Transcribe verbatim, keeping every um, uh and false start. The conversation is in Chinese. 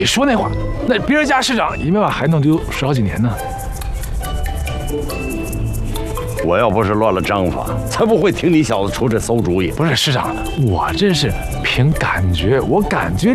你说那话，那别人家市长也没把孩子弄丢十好几年呢。 我要不是乱了章法，才不会听你小子出这馊主意。 不是市长，我这是凭感觉，我感觉